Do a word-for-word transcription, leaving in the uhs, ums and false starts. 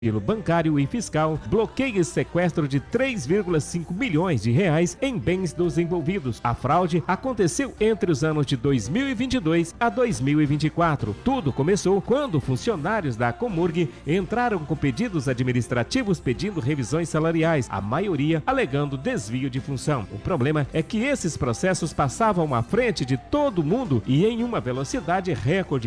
bancário e fiscal, bloqueio e sequestro de três vírgula cinco milhões de reais em bens dos envolvidos. A fraude aconteceu entre os anos de dois mil e vinte e dois a dois mil e vinte e quatro. Tudo começou quando funcionários da Comurg entraram com pedidos administrativos pedindo revisões salariais, a maioria alegando desvio de função. O problema é que esses processos passavam à frente de todo mundo e em uma velocidade recorde.